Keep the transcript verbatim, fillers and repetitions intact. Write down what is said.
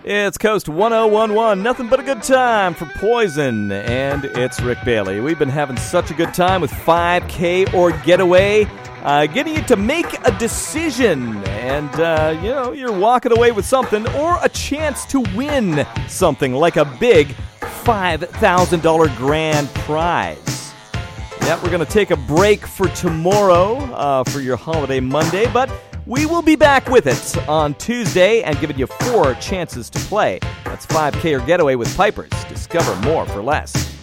It's Coast one oh one one, nothing but a good time for Poison, and it's Rick Bailey. We've been having such a good time with five K or Getaway, uh, getting you to make a decision, and, uh, you know, you're walking away with something, or a chance to win something, like a big five thousand dollars grand prize. Yeah, we're going to take a break for tomorrow, uh, for your holiday Monday, but we will be back with it on Tuesday and giving you four chances to play. That's five K or Getaway with Pipers. Discover more for less.